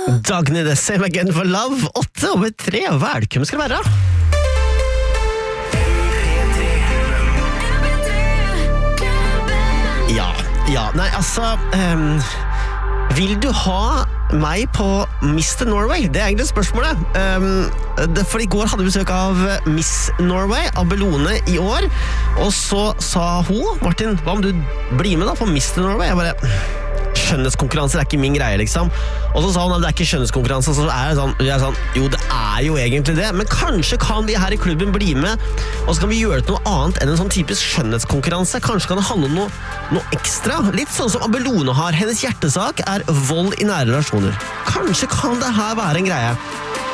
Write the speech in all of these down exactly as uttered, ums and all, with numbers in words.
Dagny The Same Again for Love. Åtte over tre. Velkommen skal det være. Ja, ja, nei, altså um, vil du ha meg på mister Norway? Det er egentlig spørsmålet. Um, det, for i går hadde vi besøk av Miss Norway, Abelone, i år. Og så sa hun, Martin, hva om du blir med da på mister Norway? Jeg bare, skjønnhetskonkurranser er ikke min greie, liksom. Og så sa hun at det er ikke skjønnhetskonkurranser, så er det sånn, jeg er sånn, jo, det er jo egentlig det, men kanskje kan vi her i klubben bli med, og så kan vi gjøre det noe annet enn en sånn typisk skjønnhetskonkurranse. Kanskje kan det handle om noe, noe ekstra. Litt sånn som Abelone har. Hennes hjertesak er vold i nære relasjoner. Kanskje kan det her være en greie.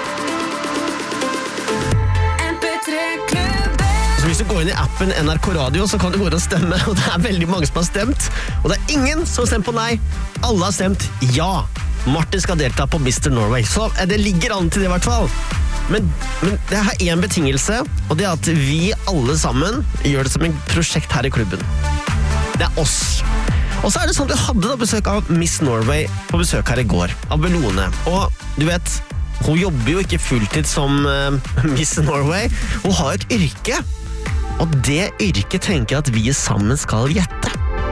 Så hvis du går inn i appen N R K Radio, så kan du gå inn og stemme, og det er veldig mange som har stemt. Og det er ingen som har stemt på nei. Alle har stemt ja. Martin skal delta på mister Norway. Så det ligger an til det i hvert fall. Men, men det har en betingelse, og det er at vi alle sammen gjør det som en prosjekt her i klubben. Det er oss. Og så er det sånn at vi hadde da besøk av Miss Norway på besøk her i går, Abelone. Og du vet, hun jobber jo ikke fulltid som uh, Miss Norway. Hun har et yrke. Og det yrket tenker jeg at vi sammen skal gjette.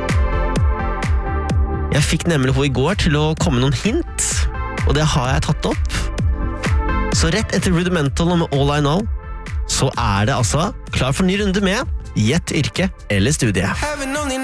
Jeg fikk nemlig henne i går til å komme noen hint, og det har jeg tatt opp. Så rett etter Rudimental og med All I Know, så er det altså klar for en ny runde med Gjett yrke eller studie.